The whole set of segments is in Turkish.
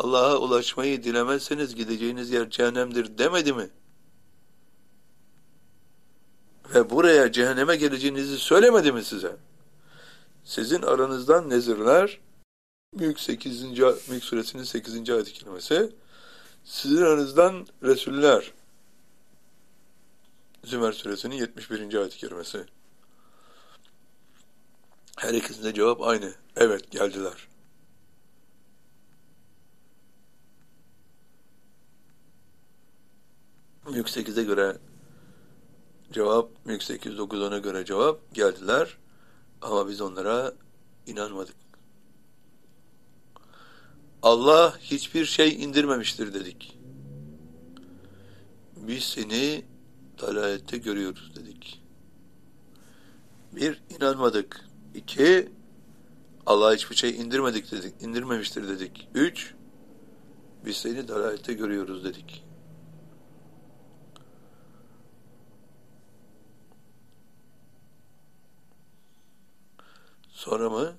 Allah'a ulaşmayı dilemezseniz gideceğiniz yer cehennemdir demedi mi? Ve buraya cehenneme geleceğinizi söylemedi mi size? Sizin aranızdan nezirler, Mülk suresinin 8. ayet-i kerimesi, sizin aranızdan Resuller, Zümer suresinin 71. ayet-i kerimesi. Her ikisinde cevap aynı. Evet, geldiler. Mülk 8'e göre cevap, Mülk 8, 9, 10'a göre cevap, geldiler. Ama biz onlara inanmadık. Allah hiçbir şey indirmemiştir dedik. Biz seni dalalette görüyoruz dedik. Bir, inanmadık. İki, Allah hiçbir şey indirmemiştir dedik. Üç, biz seni dalalette görüyoruz dedik. Sonra mı?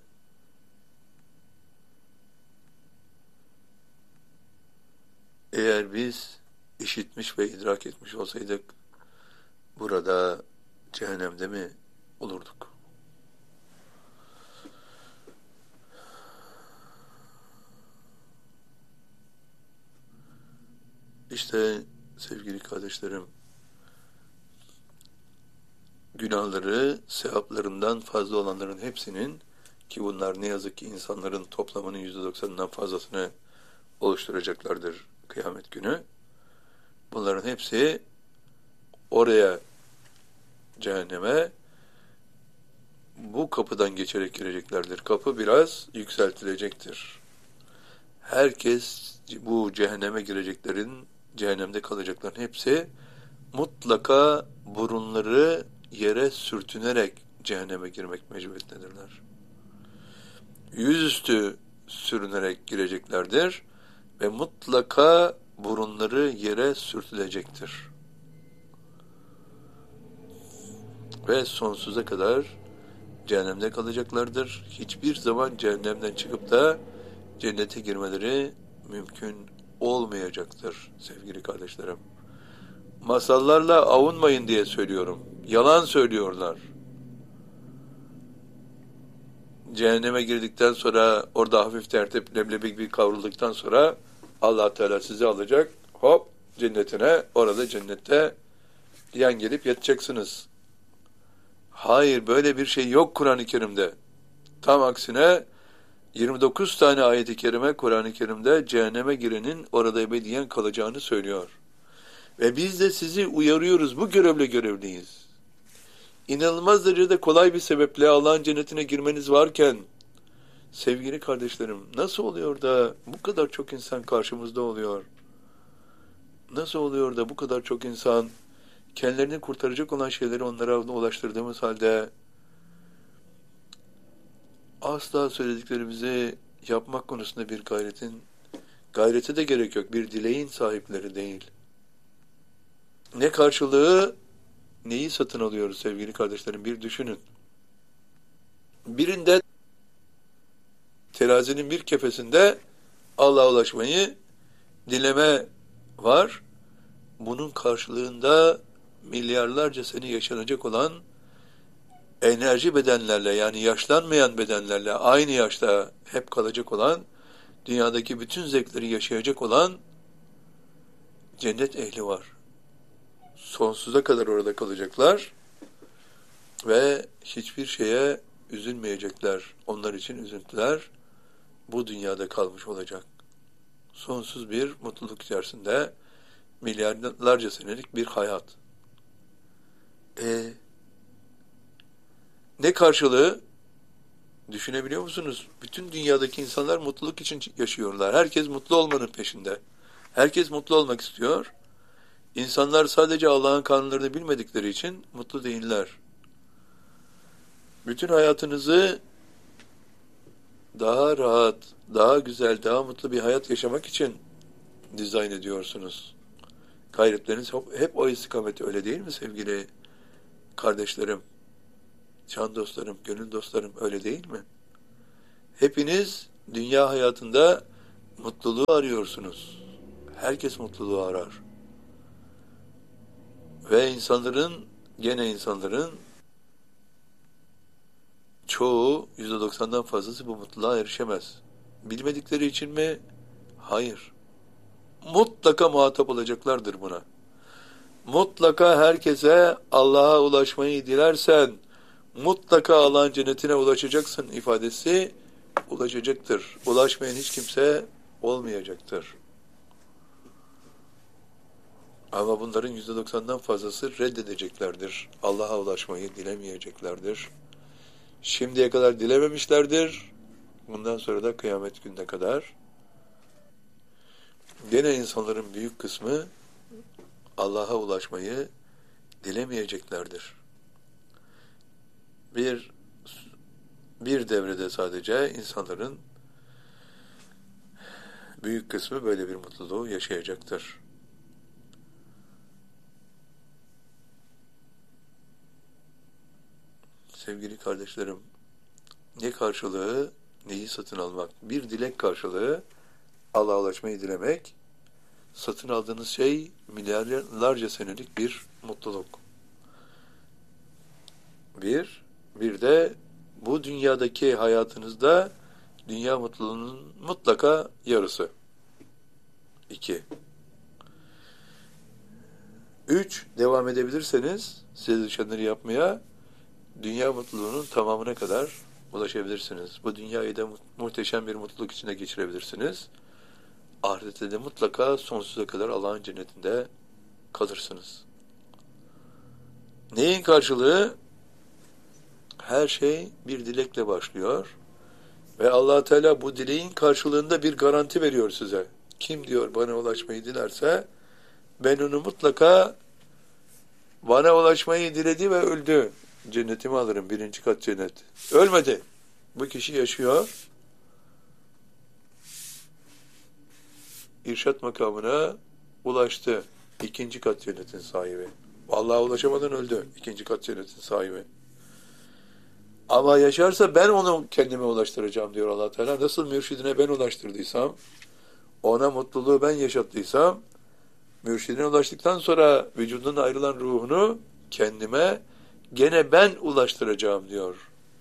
Eğer biz işitmiş ve idrak etmiş olsaydık, burada cehennemde mi olurduk? İşte sevgili kardeşlerim, günahları sevaplarından fazla olanların hepsinin, ki bunlar ne yazık ki insanların toplamının %90'ından fazlasını oluşturacaklardır kıyamet günü. Bunların hepsi oraya, cehenneme, bu kapıdan geçerek gireceklerdir. Kapı biraz yükseltilecektir. Herkes, bu cehenneme gireceklerin, cehennemde kalacakların hepsi mutlaka burunları yere sürtünerek cehenneme girmek mecburiyetindedirler. Yüzüstü sürünerek gireceklerdir ve mutlaka burunları yere sürtülecektir. Ve sonsuza kadar cehennemde kalacaklardır. Hiçbir zaman cehennemden çıkıp da cennete girmeleri mümkün olmayacaktır sevgili kardeşlerim. Masallarla avunmayın diye söylüyorum. Yalan söylüyorlar. Cehenneme girdikten sonra, orada hafif tertip leblebi bir kavrulduktan sonra Allah Teala sizi alacak, hop cennetine, orada cennette yan gelip yatacaksınız. Hayır, böyle bir şey yok Kur'an-ı Kerim'de. Tam aksine 29 tane ayet-i kerime Kur'an-ı Kerim'de cehenneme girenin orada ebediyen kalacağını söylüyor. Ve biz de sizi uyarıyoruz, bu görevliyiz. İnanılmaz derecede kolay bir sebeple Allah'ın cennetine girmeniz varken, sevgili kardeşlerim, nasıl oluyor da bu kadar çok insan karşımızda oluyor? Nasıl oluyor da bu kadar çok insan kendilerini kurtaracak olan şeyleri onlara ulaştırdığımız halde asla söylediklerimizi yapmak konusunda bir gayrete de gerek yok, bir dileğin sahipleri değil. Ne karşılığı, neyi satın alıyoruz sevgili kardeşlerim, bir düşünün. Birinde terazinin bir kefesinde Allah'a ulaşmayı dileme var. Bunun karşılığında milyarlarca sene yaşanacak olan enerji bedenlerle, yani yaşlanmayan bedenlerle aynı yaşta hep kalacak olan, dünyadaki bütün zevkleri yaşayacak olan cennet ehli var. Sonsuza kadar orada kalacaklar ve hiçbir şeye üzülmeyecekler. Onlar için üzüntüler bu dünyada kalmış olacak. Sonsuz bir mutluluk içerisinde milyarlarca senelik bir hayat. Ne karşılığı? Düşünebiliyor musunuz? Bütün dünyadaki insanlar mutluluk için yaşıyorlar. Herkes mutlu olmanın peşinde. Herkes mutlu olmak istiyor. İnsanlar sadece Allah'ın kanunlarını bilmedikleri için mutlu değiller. Bütün hayatınızı daha rahat, daha güzel, daha mutlu bir hayat yaşamak için dizayn ediyorsunuz. Gayretleriniz hep o istikamette, öyle değil mi sevgili kardeşlerim, can dostlarım, gönül dostlarım, öyle değil mi? Hepiniz dünya hayatında mutluluğu arıyorsunuz. Herkes mutluluğu arar. Ve insanların çoğu, %90'dan fazlası bu mutluluğa erişemez. Bilmedikleri için mi? Hayır. Mutlaka muhatap olacaklardır buna. Mutlaka herkese Allah'a ulaşmayı dilersen, mutlaka Allah'ın cennetine ulaşacaksın ifadesi ulaşacaktır. Ulaşmayan hiç kimse olmayacaktır. Ama bunların %90'dan fazlası reddedeceklerdir. Allah'a ulaşmayı dilemeyeceklerdir. Şimdiye kadar dilememişlerdir. Bundan sonra da kıyamet gününe kadar. Gene insanların büyük kısmı Allah'a ulaşmayı dilemeyeceklerdir. Bir devrede sadece insanların büyük kısmı böyle bir mutluluğu yaşayacaktır. Sevgili kardeşlerim, ne karşılığı, neyi satın almak? Bir dilek karşılığı Allah'a ulaşmayı dilemek, satın aldığınız şey milyarlarca senelik bir mutluluk. Bir de bu dünyadaki hayatınızda dünya mutluluğunun mutlaka yarısı. 2. 3. Devam edebilirseniz size düşenleri yapmaya dünya mutluluğunun tamamına kadar ulaşabilirsiniz. Bu dünyayı da muhteşem bir mutluluk içinde geçirebilirsiniz. Ahirette de mutlaka sonsuza kadar Allah'ın cennetinde kalırsınız. Neyin karşılığı? Her şey bir dilekle başlıyor. Ve Allah Teala bu dileğin karşılığında bir garanti veriyor size. Kim diyor bana ulaşmayı dilerse ben onu mutlaka bana ulaşmayı diledi ve öldü. Cennetimi alırım. 1. kat cennet. Ölmedi. Bu kişi yaşıyor. İrşad makamına ulaştı. 2. kat cennetin sahibi. Allah'a ulaşamadan öldü. 2. kat cennetin sahibi. Ama yaşarsa ben onu kendime ulaştıracağım diyor Allah Teala. Nasıl mürşidine ben ulaştırdıysam, ona mutluluğu ben yaşattıysam, mürşidine ulaştıktan sonra vücudundan ayrılan ruhunu kendime gene ben ulaştıracağım diyor.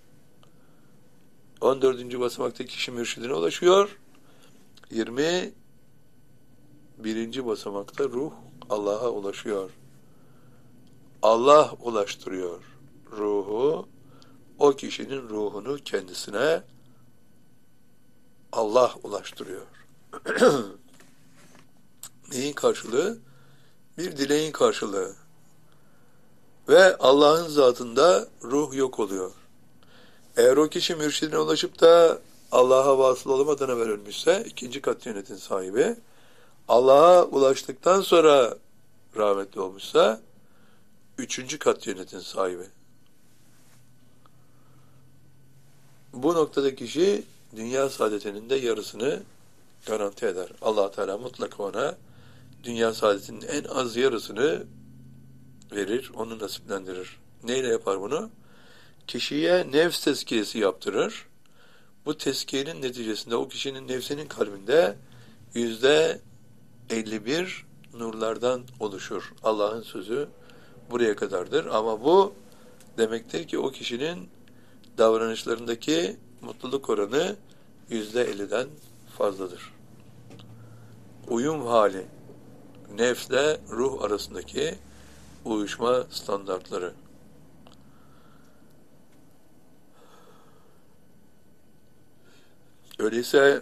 14. basamaktaki kişi mürşidine ulaşıyor. 21. basamakta ruh Allah'a ulaşıyor. Allah ulaştırıyor ruhu. O kişinin ruhunu kendisine Allah ulaştırıyor. Neyin karşılığı? Bir dileğin karşılığı. Ve Allah'ın zatında ruh yok oluyor. Eğer o kişi mürşidine ulaşıp da Allah'a vasıl olamadan evvel ölmüşse, 2. kat cennetin sahibi, Allah'a ulaştıktan sonra rahmetli olmuşsa, 3. kat cennetin sahibi. Bu noktada kişi dünya saadetinin de yarısını garanti eder. Allah Teala mutlaka ona dünya saadetinin en az yarısını verir, onu nasiplendirir. Neyle yapar bunu? Kişiye nefs tezkiyesi yaptırır. Bu tezkiyenin neticesinde o kişinin nefsinin kalbinde %51 nurlardan oluşur. Allah'ın sözü buraya kadardır. Ama bu demektir ki o kişinin davranışlarındaki mutluluk oranı %50'den fazladır. Uyum hali, nefsle ruh arasındaki uyuşma standartları. Öyleyse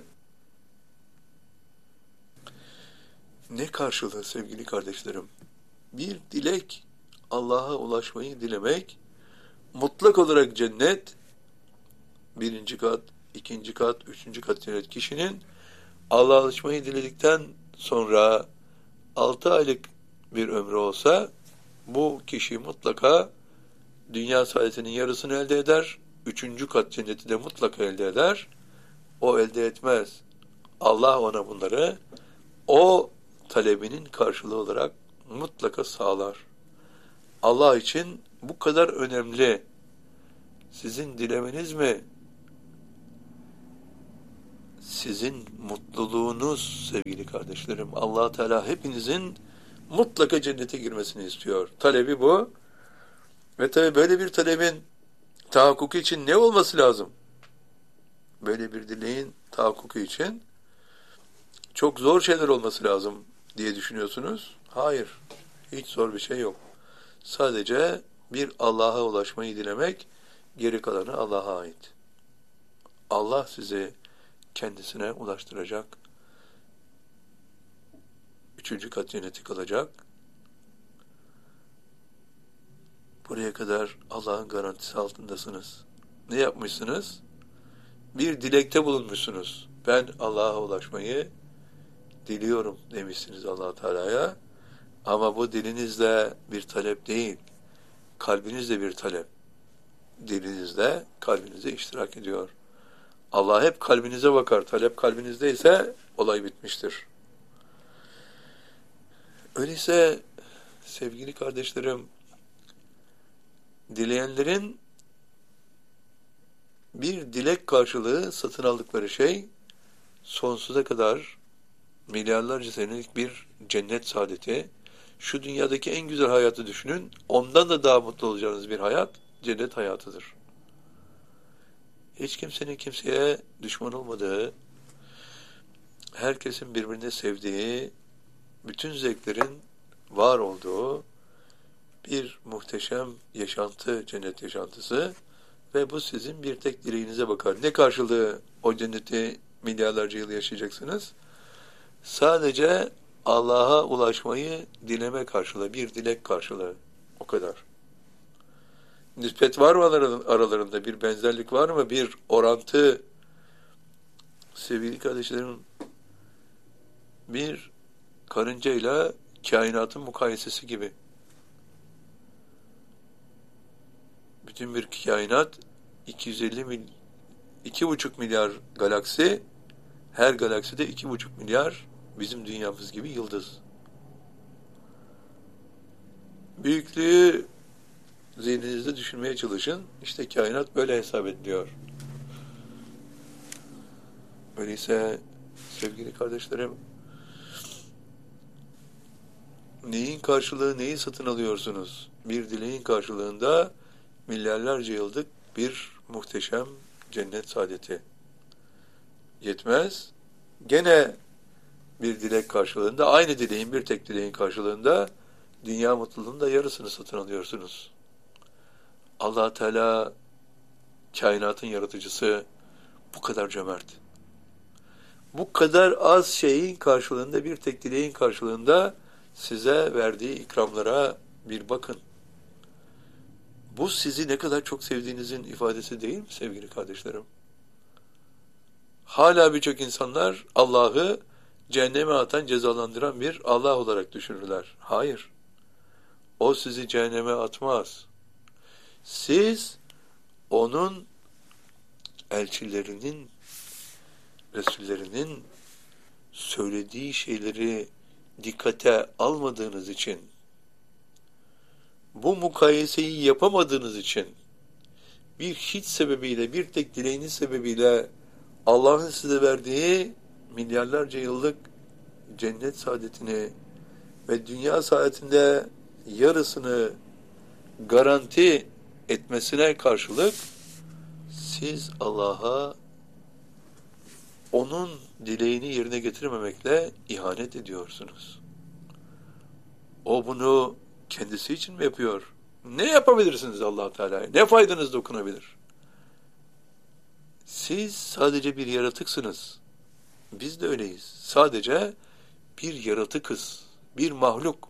ne karşılığı sevgili kardeşlerim? Bir dilek, Allah'a ulaşmayı dilemek, mutlak olarak cennet, 1. kat, 2. kat, 3. kat cennet kişinin Allah'a ulaşmayı diledikten sonra 6 aylık bir ömrü olsa bu kişi mutlaka dünya saadetinin yarısını elde eder. 3. kat cenneti de mutlaka elde eder. O elde etmez. Allah ona bunları o talebinin karşılığı olarak mutlaka sağlar. Allah için bu kadar önemli. Sizin dilemeniz mi sizin mutluluğunuz sevgili kardeşlerim. Allah Teala hepinizin mutlaka cennete girmesini istiyor. Talebi bu. Ve tabi böyle bir talebin tahakkuku için ne olması lazım? Böyle bir dileğin tahakkuku için çok zor şeyler olması lazım diye düşünüyorsunuz. Hayır. Hiç zor bir şey yok. Sadece bir Allah'a ulaşmayı dilemek, geri kalanı Allah'a ait. Allah sizi kendisine ulaştıracak. 3. kat cenneti kalacak. Buraya kadar Allah'ın garantisi altındasınız. Ne yapmışsınız? Bir dilekte bulunmuşsunuz. Ben Allah'a ulaşmayı diliyorum demişsiniz Allah Teala'ya. Ama bu dilinizle bir talep değil. Kalbinizle bir talep. Dilinizle kalbinize iştirak ediyor. Allah hep kalbinize bakar. Talep kalbinizdeyse olay bitmiştir. Öyleyse sevgili kardeşlerim, dileyenlerin bir dilek karşılığı satın aldıkları şey sonsuza kadar milyarlarca senelik bir cennet saadeti. Şu dünyadaki en güzel hayatı düşünün. Ondan da daha mutlu olacağınız bir hayat cennet hayatıdır. Hiç kimsenin kimseye düşman olmadığı, herkesin birbirini sevdiği, bütün zevklerin var olduğu bir muhteşem yaşantı, cennet yaşantısı ve bu sizin bir tek dileğinize bakar. Ne karşılığı o cenneti milyarlarca yıl yaşayacaksınız? Sadece Allah'a ulaşmayı dileme karşılığı, bir dilek karşılığı. O kadar. Nispet var mı aralarında? Bir benzerlik var mı? Bir orantı? Sevgili kardeşlerim, bir karıncayla kainatın mukayesesi gibi. Bütün bir kainat 2,5 milyar galaksi, her galakside 2,5 milyar bizim dünyamız gibi yıldız. Büyüklüğü zihninizde düşünmeye çalışın. İşte kainat böyle hesap ediliyor. Öyleyse sevgili kardeşlerim, neyin karşılığı neyi satın alıyorsunuz? Bir dileğin karşılığında milyarlarca yıllık bir muhteşem cennet saadeti. Yetmez. Gene bir dilek karşılığında, aynı dileğin, bir tek dileğin karşılığında dünya mutluluğunun da yarısını satın alıyorsunuz. Allah Teala kainatın yaratıcısı bu kadar cömert. Bu kadar az şeyin karşılığında, bir tek dileğin karşılığında size verdiği ikramlara bir bakın. Bu sizi ne kadar çok sevdiğinizin ifadesi değil mi sevgili kardeşlerim? Hala birçok insanlar Allah'ı cehenneme atan, cezalandıran bir Allah olarak düşünürler. Hayır. O sizi cehenneme atmaz. Siz onun elçilerinin, Resullerinin söylediği şeyleri dikkate almadığınız için, bu mukayeseyi yapamadığınız için, bir hiç sebebiyle, bir tek dileğiniz sebebiyle Allah'ın size verdiği milyarlarca yıllık cennet saadetini ve dünya saadetinde yarısını garanti etmesine karşılık siz Allah'a onun dileğini yerine getirmemekle ihanet ediyorsunuz. O bunu kendisi için mi yapıyor? Ne yapabilirsiniz Allah Teala'ya? Ne faydanız dokunabilir? Siz sadece bir yaratıksınız. Biz de öyleyiz. Sadece bir yaratıkız. Bir mahluk.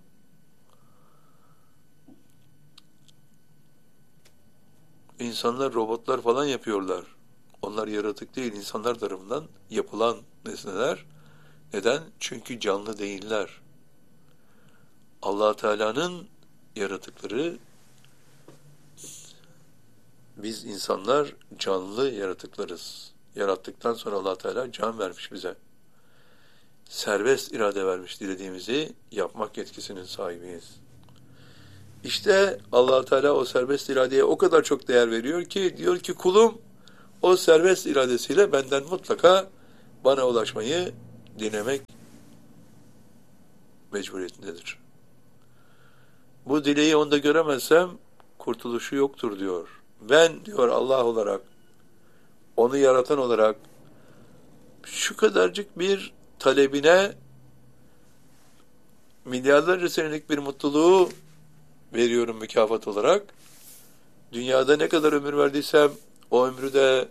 İnsanlar, robotlar falan yapıyorlar. Onlar yaratık değil, insanlar tarafından yapılan nesneler. Neden? Çünkü canlı değiller. Allah Teala'nın yaratıkları, biz insanlar canlı yaratıklarız. Yarattıktan sonra Allah Teala can vermiş bize. Serbest irade vermiş, dilediğimizi yapmak yetkisinin sahibiyiz. İşte Allah Teala o serbest iradeye o kadar çok değer veriyor ki, diyor ki kulum o serbest iradesiyle benden mutlaka bana ulaşmayı dilemek mecburiyetindedir. Bu dileği onda göremezsem kurtuluşu yoktur diyor. Ben diyor Allah olarak, onu yaratan olarak şu kadarcık bir talebine milyarlarca senelik bir mutluluğu veriyorum mükafat olarak. Dünyada ne kadar ömür verdiysem o ömrü de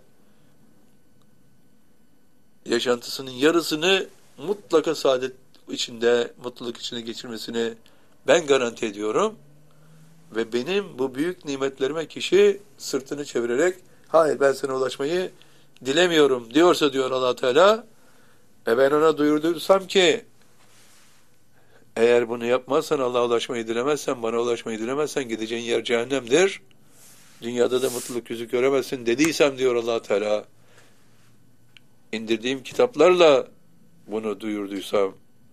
yaşantısının yarısını mutlaka saadet içinde, mutluluk içinde geçirmesini ben garanti ediyorum. Ve benim bu büyük nimetlerime kişi sırtını çevirerek hayır ben sana ulaşmayı dilemiyorum diyorsa diyor Allah Teala, ben ona duyurduysam ki eğer bunu yapmazsan Allah'a ulaşmayı dilemezsen, bana ulaşmayı dilemezsen gideceğin yer cehennemdir. Dünyada da mutluluk yüzü göremezsin dediysem diyor Allah Teala, indirdiğim kitaplarla bunu duyurduysam,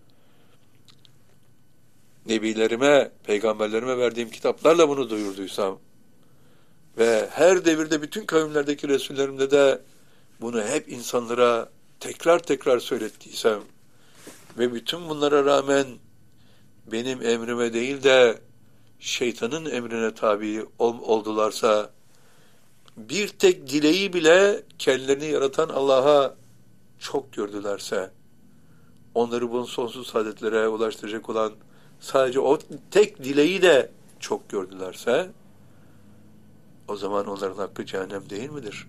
nebilerime, peygamberlerime verdiğim kitaplarla bunu duyurduysam ve her devirde bütün kavimlerdeki Resullerimde de bunu hep insanlara tekrar tekrar söylettiysem ve bütün bunlara rağmen benim emrime değil de şeytanın emrine tabi oldularsa, bir tek dileği bile kendilerini yaratan Allah'a çok gördülerse, onları bu sonsuz saadetlere ulaştıracak olan sadece o tek dileği de çok gördülerse, o zaman onların hakkı cehennem değil midir?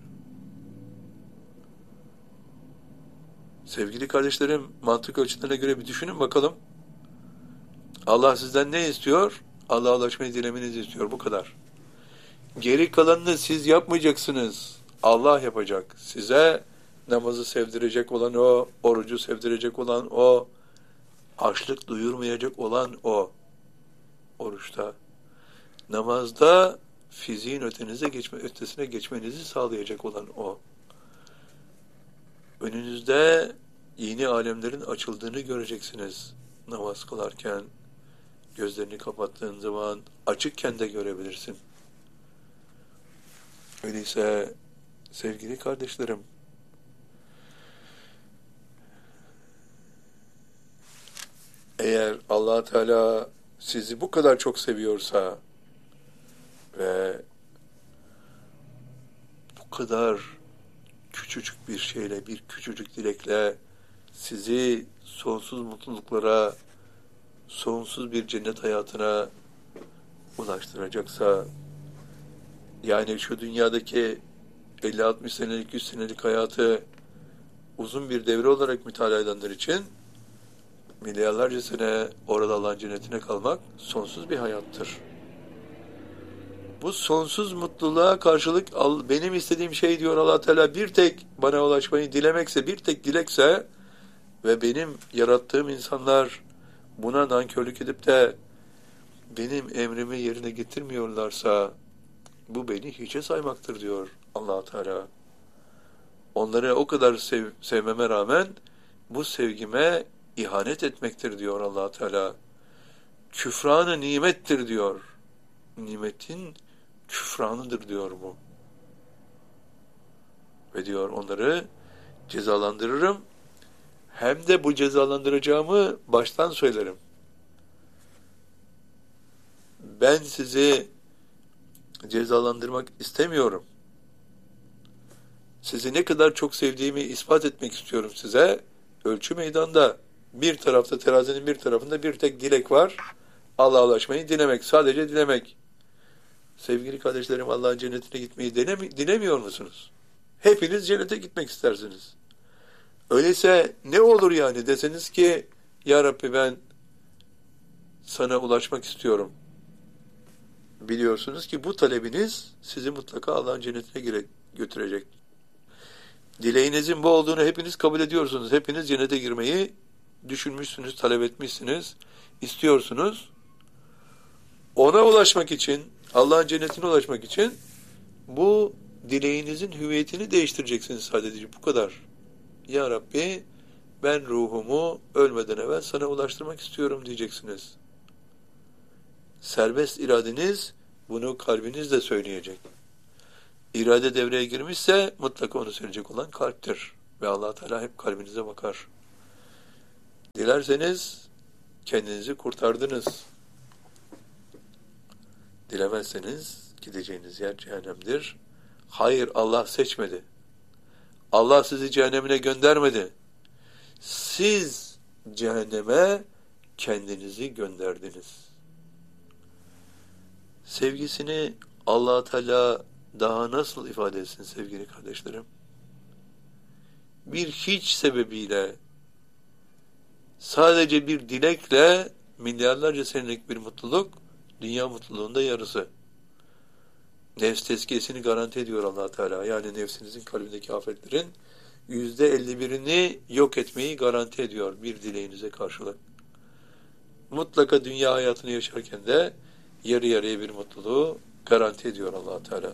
Sevgili kardeşlerim, mantık ölçülerine göre bir düşünün bakalım. Allah sizden ne istiyor? Allah'a ulaşmayı dilemenizi istiyor. Bu kadar. Geri kalanını siz yapmayacaksınız. Allah yapacak. Size namazı sevdirecek olan o, orucu sevdirecek olan o, açlık duyurmayacak olan o. Oruçta. Namazda fiziğin ötesine geçmenizi sağlayacak olan o. Önünüzde yeni alemlerin açıldığını göreceksiniz. Namaz kılarken, gözlerini kapattığın zaman açıkken de görebilirsin. Öyleyse sevgili kardeşlerim, eğer Allah Teala sizi bu kadar çok seviyorsa ve bu kadar küçücük bir şeyle, bir küçücük dilekle sizi sonsuz mutluluklara, sonsuz bir cennet hayatına ulaştıracaksa, yani şu dünyadaki 50-60 senelik, 100 senelik hayatı uzun bir devre olarak mütalaa edenler için milyarlarca sene orada Allah'ın cennetine kalmak sonsuz bir hayattır. Bu sonsuz mutluluğa karşılık benim istediğim şey diyor Allah Teala, bir tek bana ulaşmayı dilemekse, bir tek dilekse ve benim yarattığım insanlar buna nankörlük edip de benim emrimi yerine getirmiyorlarsa bu beni hiçe saymaktır diyor Allah Teala. Onları o kadar sevmeme rağmen bu sevgime ihanet etmektir diyor Allah Teala. Küfranı nimettir diyor. Nimetin küfranıdır diyor bu. Ve diyor onları cezalandırırım. Hem de bu cezalandıracağımı baştan söylerim. Ben sizi cezalandırmak istemiyorum. Sizi ne kadar çok sevdiğimi ispat etmek istiyorum size. Ölçü meydanda. Bir tarafta, terazinin bir tarafında bir tek dilek var. Allah'a ulaşmayı dilemek. Sadece dilemek. Sevgili kardeşlerim, Allah'ın cennetine gitmeyi dilemiyor musunuz? Hepiniz cennete gitmek istersiniz. Öyleyse ne olur yani deseniz ki Ya Rabbi ben sana ulaşmak istiyorum. Biliyorsunuz ki bu talebiniz sizi mutlaka Allah'ın cennetine götürecek. Dileğinizin bu olduğunu hepiniz kabul ediyorsunuz. Hepiniz cennete girmeyi düşünmüşsünüz, talep etmişsiniz, istiyorsunuz. Ona ulaşmak için, Allah'ın cennetine ulaşmak için bu dileğinizin hüviyetini değiştireceksiniz sadece. Bu kadar. Ya Rabbi ben ruhumu ölmeden evvel sana ulaştırmak istiyorum diyeceksiniz. Serbest iradeniz bunu kalbinizle söyleyecek. İrade devreye girmişse mutlaka onu söyleyecek olan kalptir. ve Allah Teala hep kalbinize bakar. Dilerseniz kendinizi kurtardınız. Dilemezseniz gideceğiniz yer cehennemdir. Hayır, Allah seçmedi. Allah sizi cehennemine göndermedi. Siz cehenneme kendinizi gönderdiniz. Sevgisini Allah Teala daha nasıl ifade etsin sevgili kardeşlerim? Bir hiç sebebiyle, sadece bir dilekle milyarlarca senelik bir mutluluk, dünya mutluluğunda yarısı. Nefs tezkiyesini garanti ediyor Allah Teala. Yani nefsinizin kalbindeki afetlerin %51'ini yok etmeyi garanti ediyor bir dileğinize karşılık. Mutlaka dünya hayatını yaşarken de yarı yarıya bir mutluluğu garanti ediyor Allah Teala.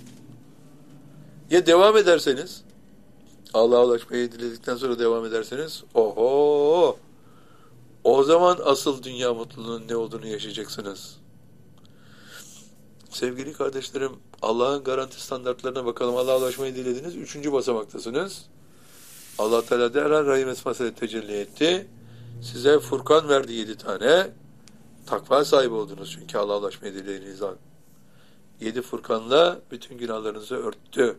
Ya devam ederseniz, Allah'a ulaşmayı diledikten sonra devam ederseniz, oho! O zaman asıl dünya mutluluğunun ne olduğunu yaşayacaksınız. Sevgili kardeşlerim, Allah'ın garanti standartlarına bakalım. Allah'a ulaşmayı dilediniz. 3. basamaktasınız. Allah Teala derhal rahim esmasıyla tecelli etti. Size Furkan verdi 7 tane. Takva sahibi oldunuz çünkü Allah'a ulaşmayı dilediğiniz an. 7 Furkan'la bütün günahlarınızı örttü.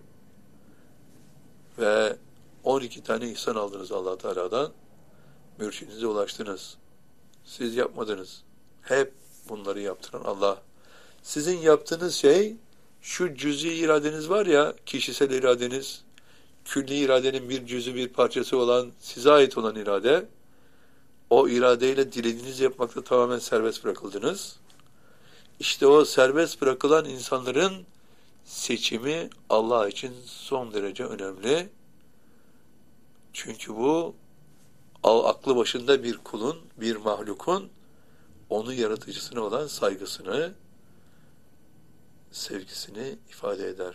Ve 12 tane ihsan aldınız Allah Teala'dan. Mürşidinize ulaştınız. Siz yapmadınız. Hep bunları yaptıran Allah. Sizin yaptığınız şey, şu cüz'i iradeniz var ya, kişisel iradeniz, külli iradenin bir cüz'ü, bir parçası olan, size ait olan irade, o iradeyle dilediğinizi yapmakta tamamen serbest bırakıldınız. İşte o serbest bırakılan insanların seçimi Allah için son derece önemli. Çünkü bu, aklı başında bir kulun, bir mahlukun, onun yaratıcısına olan saygısını, sevgisini ifade eder.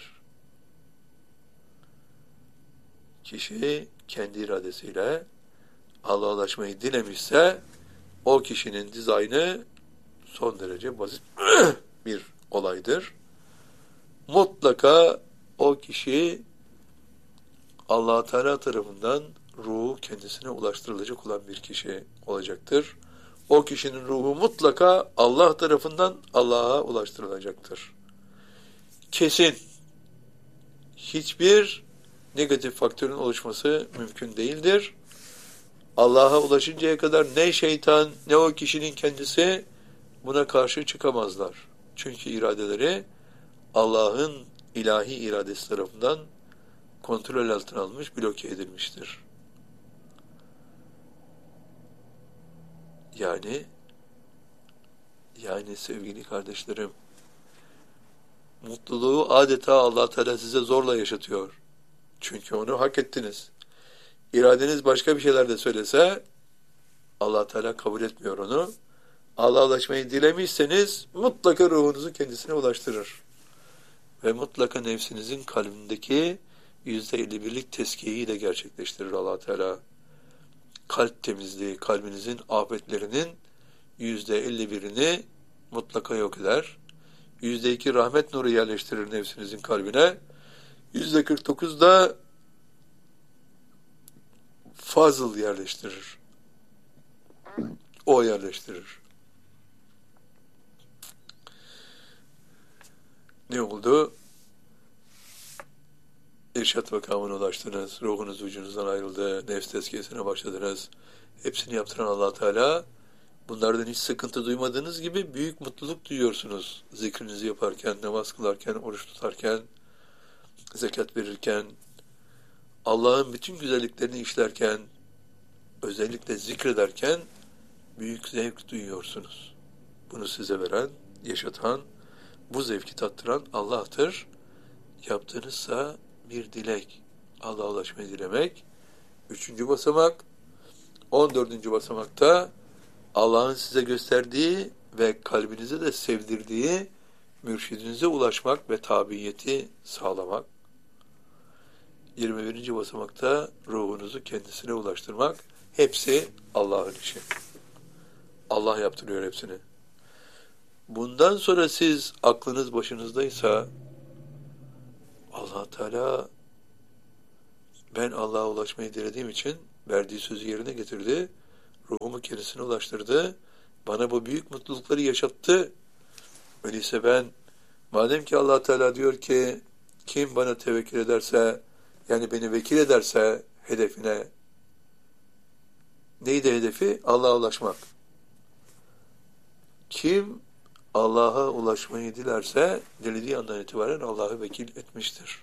Kişi kendi iradesiyle Allah'a ulaşmayı dilemişse, o kişinin dizaynı son derece basit bir olaydır. Mutlaka o kişi Allah Teala tarafından ruhu kendisine ulaştırılacak olan bir kişi olacaktır. O kişinin ruhu mutlaka Allah tarafından Allah'a ulaştırılacaktır. Kesin. Hiçbir negatif faktörün oluşması mümkün değildir. Allah'a ulaşıncaya kadar ne şeytan ne o kişinin kendisi buna karşı çıkamazlar. Çünkü iradeleri Allah'ın ilahi iradesi tarafından kontrol altına alınmış, bloke edilmiştir. Yani sevgili kardeşlerim, mutluluğu adeta Allah Teala size zorla yaşatıyor. Çünkü onu hak ettiniz. İradeniz başka bir şeyler de söylese, Allah Teala kabul etmiyor onu. Allah'a ulaşmayı dilemişseniz mutlaka ruhunuzu kendisine ulaştırır. Ve mutlaka nefsinizin kalbindeki %51'lik teskiyeyi de gerçekleştirir Allah Teala. Kalp temizliği, kalbinizin afetlerinin %51'ini mutlaka yok eder. %2 rahmet nuru yerleştirir nefsinizin kalbine. %49 da fazıl yerleştirir. O yerleştirir. Ne oldu? İrşad makamına ulaştınız. Ruhunuz vücudunuzdan ayrıldı. Nefs tezkiyesine başladınız. Hepsini yaptıran Allah Teala, bunlardan hiç sıkıntı duymadığınız gibi büyük mutluluk duyuyorsunuz. Zikrinizi yaparken, namaz kılarken, oruç tutarken, zekat verirken, Allah'ın bütün güzelliklerini işlerken, özellikle zikrederken büyük zevk duyuyorsunuz. Bunu size veren, yaşatan, bu zevki tattıran Allah'tır. Yaptığınızsa bir dilek, Allah'a ulaşmayı dilemek. 3. basamak, 14. basamakta Allah'ın size gösterdiği ve kalbinize de sevdirdiği mürşidinize ulaşmak ve tabiyeti sağlamak. 21. basamakta ruhunuzu kendisine ulaştırmak. Hepsi Allah'ın işi. Allah yaptırıyor hepsini. Bundan sonra siz aklınız başınızdaysa Allah Teala ben Allah'a ulaşmayı dilediğim için verdiği sözü yerine getirdi. Ruhumu kendisine ulaştırdı. Bana bu büyük mutlulukları yaşattı. Öyleyse ben, madem ki Allah Teala diyor ki kim bana tevekkül ederse, yani beni vekil ederse hedefine, neydi hedefi? Allah'a ulaşmak. Kim Allah'a ulaşmayı dilerse dilediği andan itibaren Allah'ı vekil etmiştir.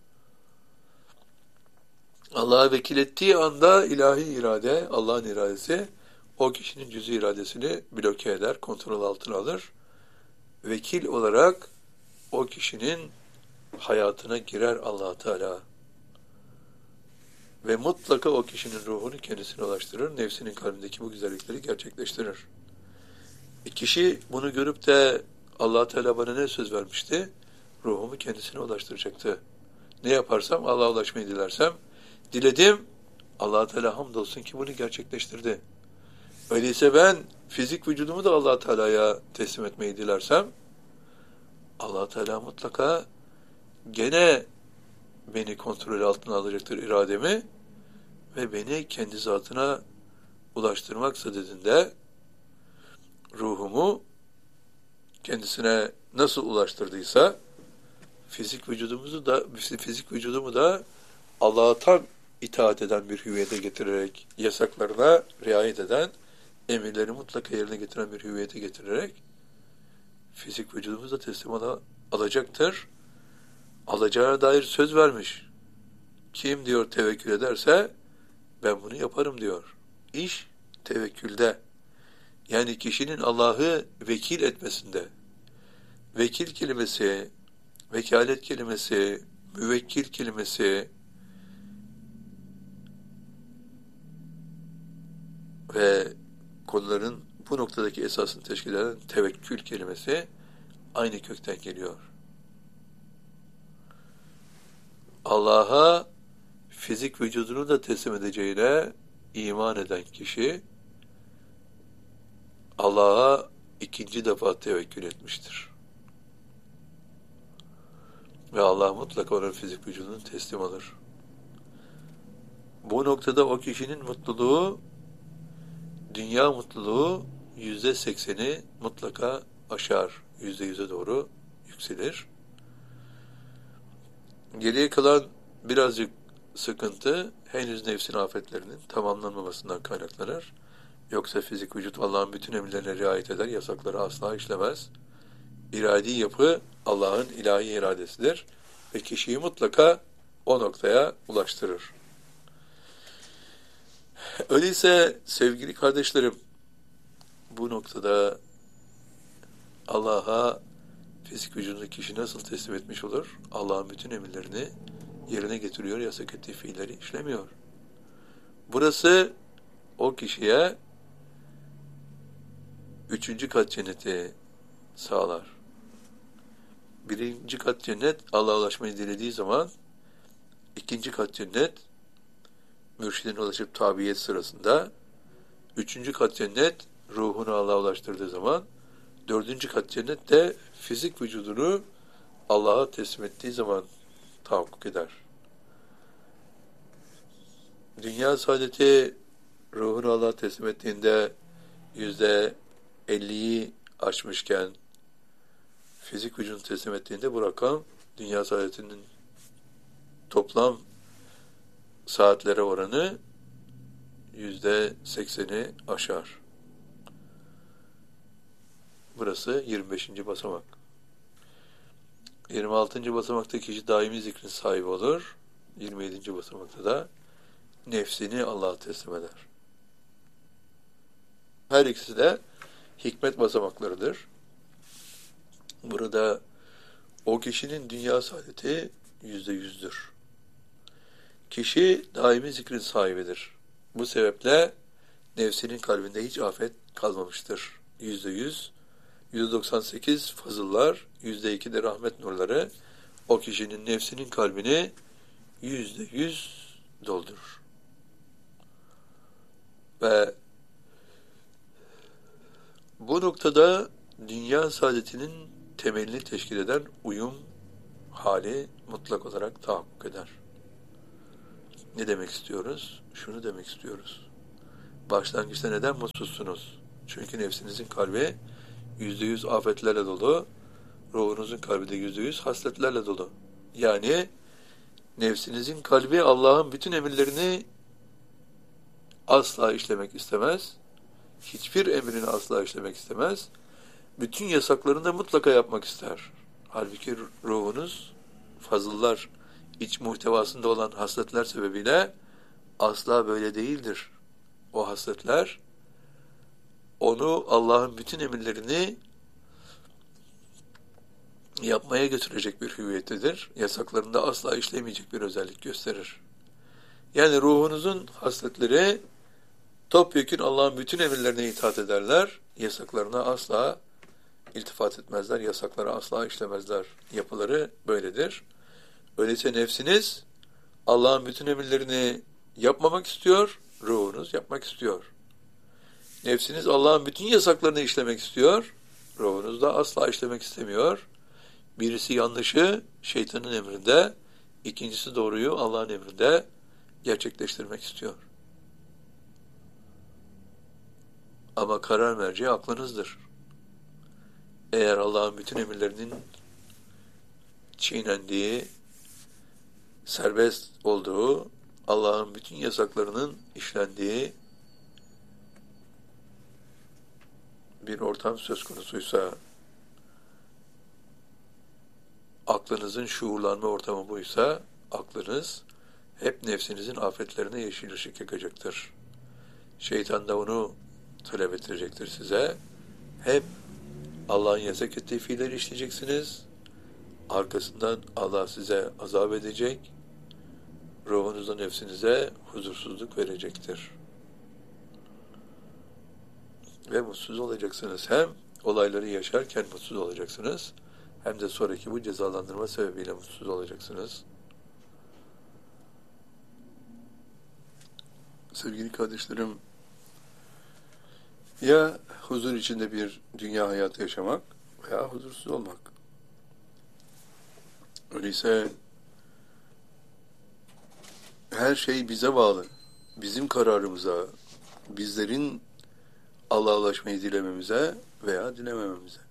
Allah'a vekil ettiği anda ilahi irade, Allah'ın iradesi o kişinin cüz-i iradesini bloke eder, kontrol altına alır. Vekil olarak o kişinin hayatına girer Allah Teala. Ve mutlaka o kişinin ruhunu kendisine ulaştırır, nefsinin kalbindeki bu güzellikleri gerçekleştirir. Kişi bunu görüp de Allah Teala bana ne söz vermişti? Ruhumu kendisine ulaştıracaktı. Ne yaparsam, Allah'a ulaşmayı dilersem, diledim, Allah Teala hamdolsun ki bunu gerçekleştirdi. Öyleyse ben fizik vücudumu da Allah Teala'ya teslim etmeyi dilersem, Allah Teala mutlaka gene beni kontrol altına alacaktır irademi ve beni kendi zatına ulaştırmak sadedinde ruhumu kendisine nasıl ulaştırdıysa fizik vücudumu da Allah'a tam itaat eden bir hüviyete getirerek, yasaklarına riayet eden, emirleri mutlaka yerine getiren bir hüviyete getirerek fizik vücudumuzu da teslim alacaktır. Alacağına dair söz vermiş. Kim diyor tevekkül ederse ben bunu yaparım diyor. İş tevekkülde. Yani kişinin Allah'ı vekil etmesinde. Vekil kelimesi, vekalet kelimesi, müvekkil kelimesi ve konuların bu noktadaki esasını teşkil eden tevekkül kelimesi aynı kökten geliyor. Allah'a fizik vücudunu da teslim edeceğine iman eden kişi Allah'a ikinci defa tevekkül etmiştir. Ve Allah mutlaka onun fizik vücudunu teslim alır. Bu noktada o kişinin mutluluğu, dünya mutluluğu %80'i mutlaka aşar. %100'e doğru yükselir. Geriye kalan birazcık sıkıntı henüz nefsin afetlerinin tamamlanmamasından kaynaklanır. Yoksa fizik vücut Allah'ın bütün emirlerine riayet eder, yasakları asla işlemez. İradi yapı Allah'ın ilahi iradesidir ve kişiyi mutlaka o noktaya ulaştırır. Öyleyse sevgili kardeşlerim, bu noktada Allah'a fizik vücudunu kişi nasıl teslim etmiş olur? Allah'ın bütün emirlerini yerine getiriyor, yasak ettiği fiilleri işlemiyor. Burası o kişiye 3. kat cenneti sağlar. 1. kat cennet Allah'a ulaşmayı dilediği zaman, 2. kat cennet mürşidine ulaşıp tabiyet sırasında, 3. kat cennet ruhunu Allah'a ulaştırdığı zaman, 4. kat cennet de fizik vücudunu Allah'a teslim ettiği zaman tahakkuk eder. Dünya saadeti ruhunu Allah'a teslim ettiğinde %50'yi aşmışken, fizik vücudunu teslim ettiğinde bu rakam dünya saadetinin toplam saatlere oranı %80'i aşar. Burası 25. basamak. 26. basamakta kişi daimi zikrin sahibi olur. 27. basamakta da nefsini Allah'a teslim eder. Her ikisi de hikmet basamaklarıdır. Burada o kişinin dünya saadeti %100'dür. Kişi daimi zikrin sahibidir. Bu sebeple nefsinin kalbinde hiç afet kalmamıştır. %100, %98 fazıllar, %2 de rahmet nurları o kişinin nefsinin kalbini %100 doldurur. Ve bu noktada dünya saadetinin temelini teşkil eden uyum hali mutlak olarak tahakkuk eder. Ne demek istiyoruz? Şunu demek istiyoruz. Başlangıçta neden mutsuzsunuz? Çünkü nefsinizin kalbi %100 afetlerle dolu, ruhunuzun kalbi de %100 hasletlerle dolu. Yani nefsinizin kalbi Allah'ın bütün emirlerini asla işlemek istemez. Hiçbir emrini asla işlemek istemez. Bütün yasaklarını da mutlaka yapmak ister. Halbuki ruhunuz fazıllar, iç muhtevasında olan hasletler sebebiyle asla böyle değildir. O hasletler onu Allah'ın bütün emirlerini yapmaya götürecek bir hüviyettedir. Yasaklarında asla işlemeyecek bir özellik gösterir. Yani ruhunuzun hasletleri topyekün Allah'ın bütün emirlerine itaat ederler. Yasaklarına asla iltifat etmezler. Yasaklara asla işlemezler. Yapıları böyledir. Öyleyse nefsiniz Allah'ın bütün emirlerini yapmamak istiyor, ruhunuz yapmak istiyor. Nefsiniz Allah'ın bütün yasaklarını işlemek istiyor, ruhunuz da asla işlemek istemiyor. Birisi yanlışı şeytanın emrinde, ikincisi doğruyu Allah'ın emrinde gerçekleştirmek istiyor. Ama karar merci aklınızdır. Eğer Allah'ın bütün emirlerinin çiğnendiği, serbest olduğu, Allah'ın bütün yasaklarının işlendiği bir ortam söz konusuysa, aklınızın şuurlanma ortamı buysa, aklınız hep nefsinizin afetlerine yeşil ışık yakacaktır. Şeytan da onu talep ettirecektir size. Hep Allah'ın yasak ettiği fiilleri işleyeceksiniz. Arkasından Allah size azap edecek. Ruhunuza, nefsinize huzursuzluk verecektir. Ve mutsuz olacaksınız. Hem olayları yaşarken mutsuz olacaksınız, hem de sonraki bu cezalandırma sebebiyle mutsuz olacaksınız. Sevgili kardeşlerim, ya huzur içinde bir dünya hayatı yaşamak veya huzursuz olmak. Öyleyse her şey bize bağlı. Bizim kararımıza, bizlerin Allah'a ulaşmayı dilememize veya dilemememize.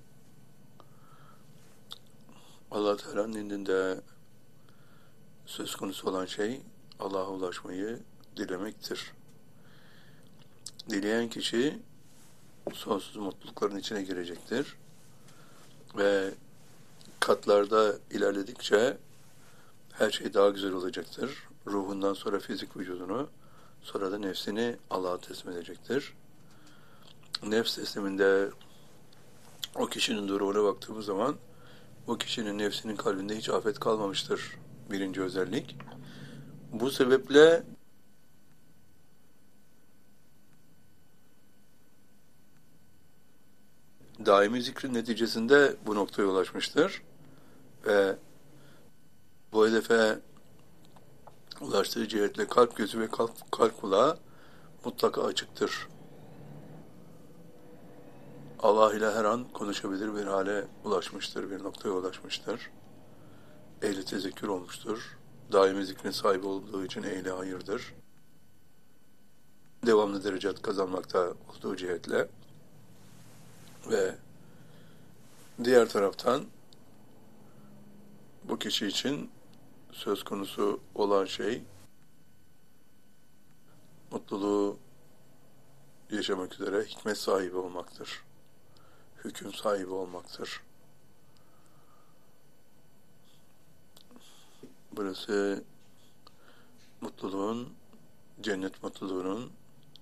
Allah Teala'nın indinde söz konusu olan şey Allah'a ulaşmayı dilemektir. Dileyen kişi sonsuz mutlulukların içine girecektir ve katlarda ilerledikçe her şey daha güzel olacaktır. Ruhundan sonra fizik vücudunu, sonra da nefsini Allah'a teslim edecektir. Nefs tesliminde o kişinin durumuna baktığımız zaman o kişinin nefsinin kalbinde hiç afet kalmamıştır. Birinci özellik. Bu sebeple daimi zikrin neticesinde bu noktaya ulaşmıştır. Ve bu hedefe ulaştığı cihetle kalp gözü ve kalp kulağı mutlaka açıktır. Allah ile her an konuşabilir bir hale ulaşmıştır, bir noktaya ulaşmıştır. Ehli tezekkür olmuştur. Daimi zikrin sahibi olduğu için ehli hayırdır. Devamlı derecat kazanmakta olduğu cihetle ve diğer taraftan bu kişi için söz konusu olan şey mutluluğu yaşamak üzere hikmet sahibi olmaktır. Hüküm sahibi olmaktır. Burası mutluluğun, cennet mutluluğunun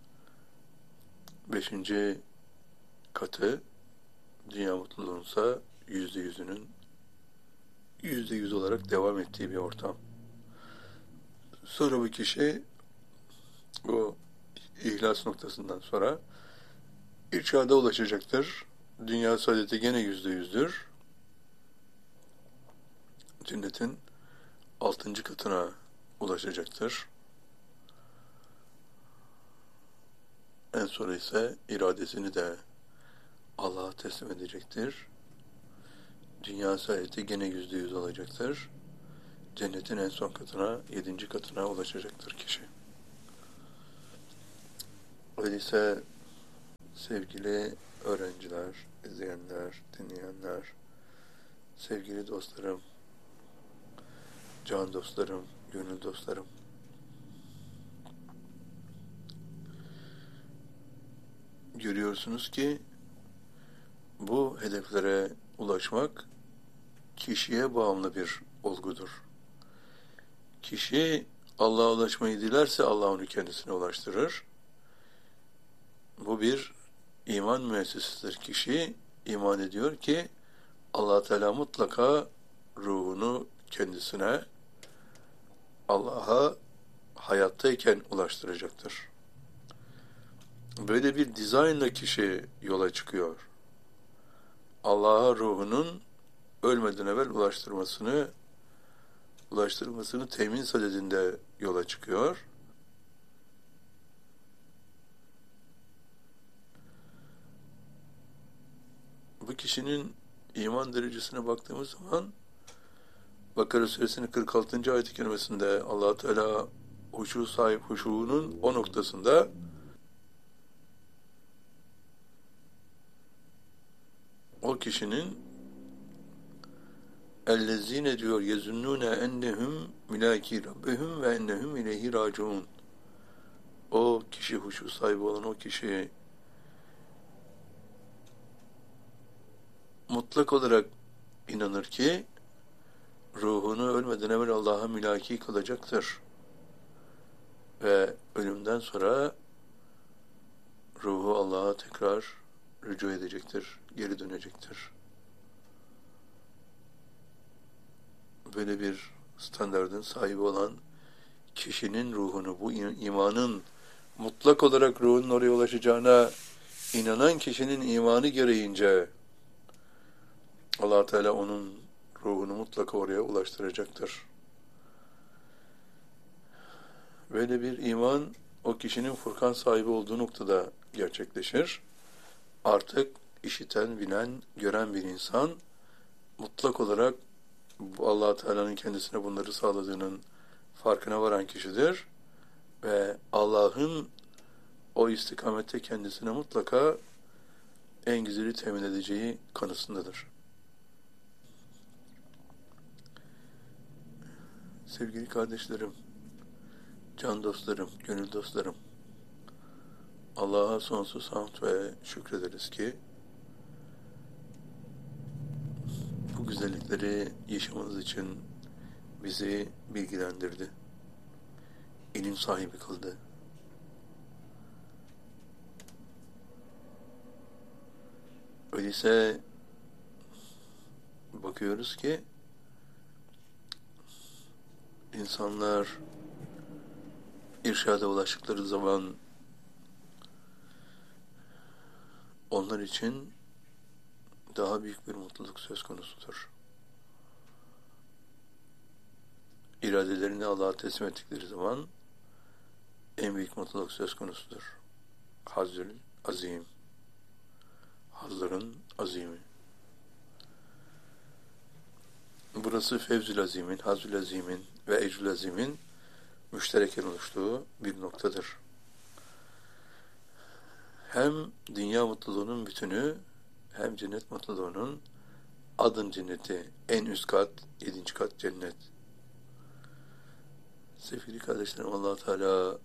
5. katı, dünya mutluluğunsa %100'ünün %100 olarak devam ettiği bir ortam. Sonra bu kişi bu ihlas noktasından sonra irşada ulaşacaktır. Dünya saadeti gene %100'dür. Cennetin 6. katına ulaşacaktır. En sonra ise iradesini de Allah'a teslim edecektir. Dünya saadeti gene %100 olacaktır. cennetin en son katına, 7. katına ulaşacaktır kişi. Öyleyse sevgili öğrenciler, izleyenler, dinleyenler, sevgili dostlarım, can dostlarım, gönül dostlarım, görüyorsunuz ki bu hedeflere ulaşmak kişiye bağımlı bir olgudur. Kişi Allah'a ulaşmayı dilerse Allah onu kendisine ulaştırır. Bu bir iman müessesesidir. Kişi iman ediyor ki Allah Teala mutlaka ruhunu kendisine, Allah'a hayattayken ulaştıracaktır. Böyle bir dizaynla kişi yola çıkıyor. Allah'a ruhunun ölmeden evvel ulaştırmasını temin sadedinde yola çıkıyor. Bu kişinin iman derecesine baktığımız zaman Bakara suresinin 46. ayet-i kerimesinde Allah Teala huşuğunun o noktasında o kişinin ellezine diyor yezunnune ennehum milaki rabbihum ve ennehum ileyhi raciun. O kişi, huşu sahibi olan o kişi mutlak olarak inanır ki ruhunu ölmeden evvel Allah'a mülaki kılacaktır. Ve ölümden sonra ruhu Allah'a tekrar rücu edecektir, geri dönecektir. Böyle bir standardın sahibi olan kişinin ruhunu, bu imanın mutlak olarak ruhunun oraya ulaşacağına inanan kişinin imanı gereğince Allah Teala onun ruhunu mutlaka oraya ulaştıracaktır. Böyle bir iman o kişinin Furkan sahibi olduğu noktada gerçekleşir. Artık işiten, bilen, gören bir insan mutlak olarak Allah Teala'nın kendisine bunları sağladığının farkına varan kişidir ve Allah'ın o istikamette kendisine mutlaka en güzeli temin edeceği kanısındadır. Sevgili kardeşlerim, can dostlarım, gönül dostlarım, Allah'a sonsuz hamd ve şükrederiz ki bu güzellikleri yaşamamız için bizi bilgilendirdi, ilim sahibi kıldı. Öyleyse bakıyoruz ki insanlar irşada ulaştıkları zaman onlar için daha büyük bir mutluluk söz konusudur. İradelerini Allah'a teslim ettikleri zaman en büyük mutluluk söz konusudur. Hazzül azim, hazların azimi. Burası Fevzül Azim'in, Hazül Azim'in ve Ecrül Azim'in müştereken oluştuğu bir noktadır. Hem dünya mutluluğunun bütünü, hem cennet mutluluğunun adın cenneti, en üst kat, 7. kat cennet. Sevgili kardeşlerim, Allah Teala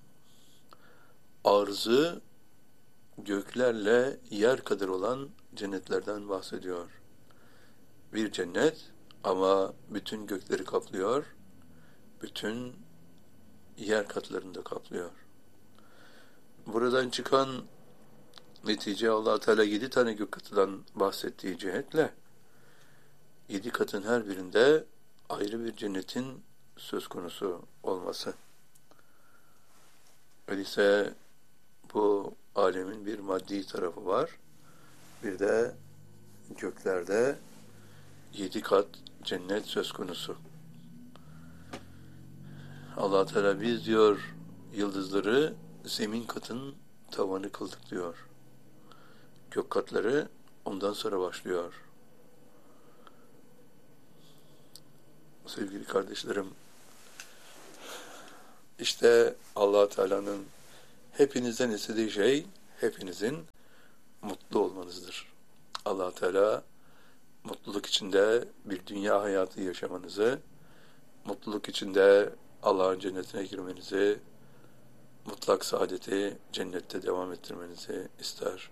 arzı göklerle yer kadar olan cennetlerden bahsediyor. Bir cennet ama bütün gökleri kaplıyor, bütün yer katlarını da kaplıyor. Buradan çıkan netice Allah Teala 7 tane gök katıdan bahsettiği cihetle 7 katın her birinde ayrı bir cennetin söz konusu olması. Öyleyse bu alemin bir maddi tarafı var. Bir de göklerde 7 kat cennet söz konusu. Allah Teala biz diyor yıldızları zemin katın tavanı kıldık diyor. Gök katları ondan sonra başlıyor. Sevgili kardeşlerim, işte Allah Teala'nın hepinizden istediği şey, hepinizin mutlu olmanızdır. Allah Teala mutluluk içinde bir dünya hayatı yaşamanızı, mutluluk içinde Allah'ın cennetine girmenizi, mutlak saadeti cennette devam ettirmenizi ister.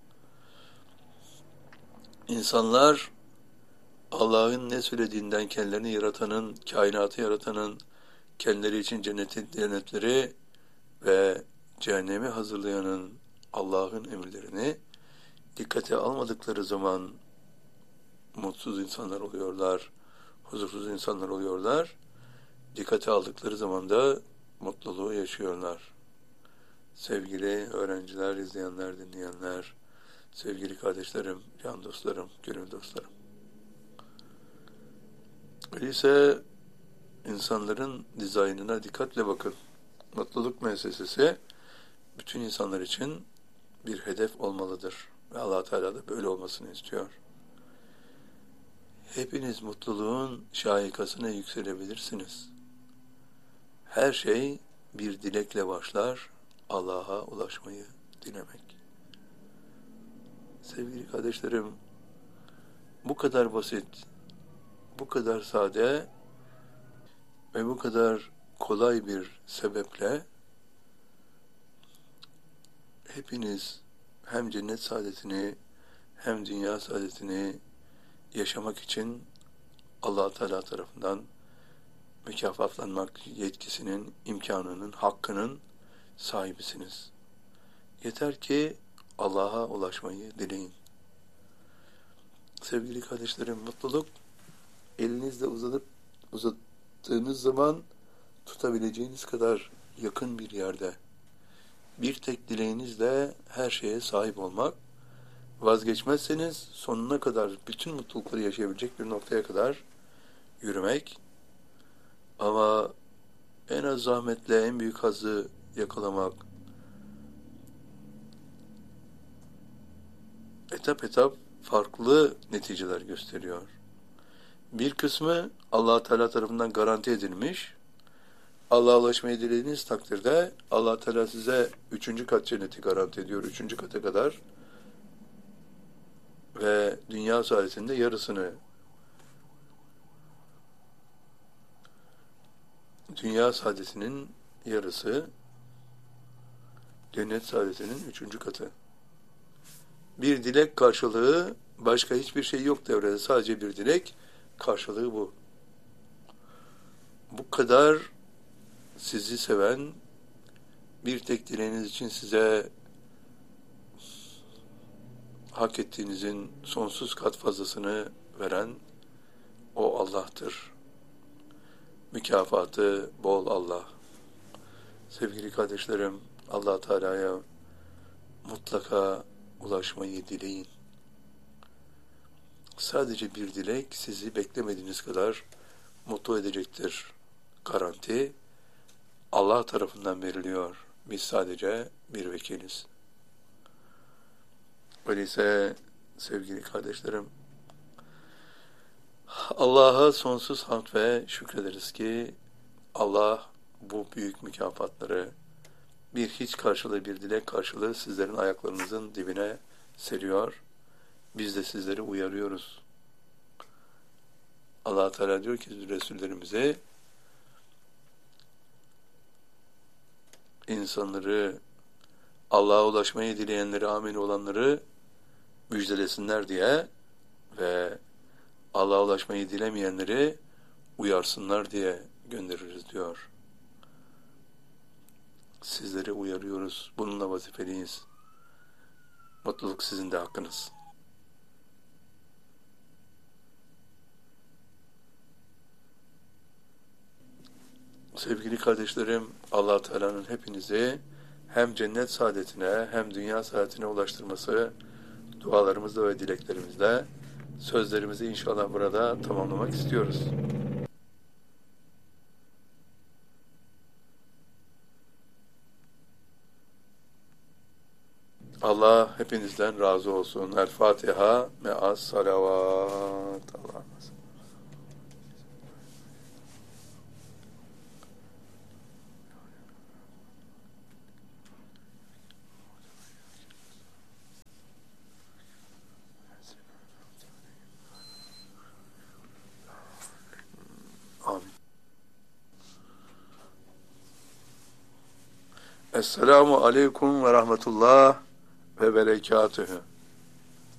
İnsanlar Allah'ın ne söylediğinden, kendilerini yaratanın, kainatı yaratanın, kendileri için cennetleri ve cehennemi hazırlayanın Allah'ın emirlerini dikkate almadıkları zaman mutsuz insanlar oluyorlar, huzursuz insanlar oluyorlar. Dikkate aldıkları zaman da mutluluğu yaşıyorlar. Sevgili öğrenciler, izleyenler, dinleyenler, sevgili kardeşlerim, can dostlarım, gönül dostlarım. Öyleyse insanların dizaynına dikkatle bakın. Mutluluk müessesesi bütün insanlar için bir hedef olmalıdır. Ve Allah Teala da böyle olmasını istiyor. Hepiniz mutluluğun şahikasına yükselebilirsiniz. Her şey bir dilekle başlar, Allah'a ulaşmayı dilemek. Sevgili kardeşlerim, bu kadar basit, bu kadar sade ve bu kadar kolay bir sebeple hepiniz hem cennet saadetini hem dünya saadetini yaşamak için Allah Teala tarafından mükafatlanmak yetkisinin, imkanının, hakkının sahibisiniz. Yeter ki Allah'a ulaşmayı dileyin. Sevgili kardeşlerim, mutluluk elinizle uzattığınız zaman tutabileceğiniz kadar yakın bir yerde. Bir tek dileğinizle her şeye sahip olmak, vazgeçmezseniz sonuna kadar bütün mutlulukları yaşayabilecek bir noktaya kadar yürümek, ama en az zahmetle en büyük hazzı yakalamak, etap etap farklı neticeler gösteriyor. Bir kısmı Allah Teala tarafından garanti edilmiş. Allah'a ulaşmayı dilediğiniz takdirde Allah Teala size 3. kat cenneti garanti ediyor. 3. kata kadar ve dünya saadetinde yarısını, dünya saadetinin yarısı, cennet saadetinin 3. katı. Bir dilek karşılığı, başka hiçbir şey yok devrede. Sadece bir dilek karşılığı bu. Bu kadar sizi seven, bir tek dileğiniz için size hak ettiğinizin sonsuz kat fazlasını veren o Allah'tır. Mükafatı bol Allah. Sevgili kardeşlerim, Allah Teala'ya mutlaka ulaşmayı dileyin. Sadece bir dilek sizi beklemediğiniz kadar mutlu edecektir. Garanti Allah tarafından veriliyor. Biz sadece bir vekiliz. Öyleyse sevgili kardeşlerim, Allah'a sonsuz hamd ve şükrederiz ki Allah bu büyük mükafatları bir hiç karşılığı, bir dilek karşılığı sizlerin ayaklarınızın dibine seriyor. Biz de sizleri uyarıyoruz. Allah Teala diyor ki Resullerimize, insanları, Allah'a ulaşmayı dileyenleri, amin olanları müjdelesinler diye ve Allah'a ulaşmayı dilemeyenleri uyarsınlar diye göndeririz diyor. Sizleri uyarıyoruz. Bununla vazifeliyiz. Mutluluk sizin de hakkınız. Sevgili kardeşlerim, Allah Teala'nın hepinizi hem cennet saadetine hem dünya saadetine ulaştırması dualarımızla ve dileklerimizle sözlerimizi inşallah burada tamamlamak istiyoruz. Allah hepinizden razı olsun. El Fatiha me'as salavat. Allah'a Esselamu aleyküm ve rahmetullah ve berekatühü.